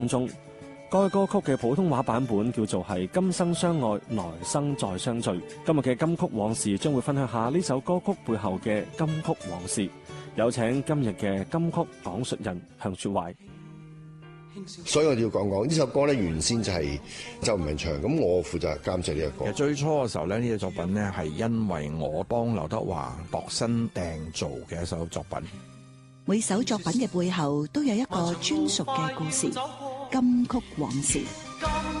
中。該歌曲嘅普通話版本叫做係今生相愛，來生再相聚。今日嘅金曲往事將會分享下呢首歌曲背後嘅金曲往事。有請今日嘅金曲講述人向雪懷。 所以我哋要講講呢首歌咧，原先就係周文唱，咁我負責監製呢個歌。 其實最初嘅時候咧，呢個作品咧係因為我幫劉德華度身訂造嘅一首作品。 每首作品嘅背後都有一個專屬嘅故事，金曲往事。